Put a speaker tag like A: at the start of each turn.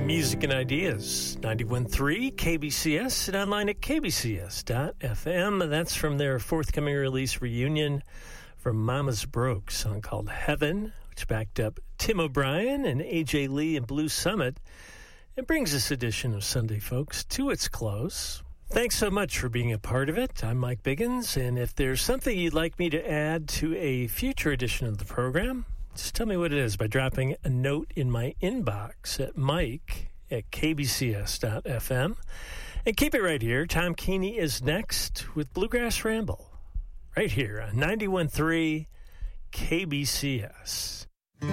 A: Music and Ideas, 91.3 KBCS, and online at kbcs.fm. That's from their forthcoming release Reunion from Mama's Broke, song called Heaven, which backed up Tim O'Brien and AJ Lee and Blue Summit. It brings this edition of Sunday Folks to its close. Thanks so much for being a part of it. I'm Mike Biggins, and if there's something you'd like me to add to a future edition of the program, just tell me what it is by dropping a note in my inbox at mike@kbcs.fm. And keep it right here. Tom Keeney is next with Bluegrass Ramble, right here on 91.3 KBCS.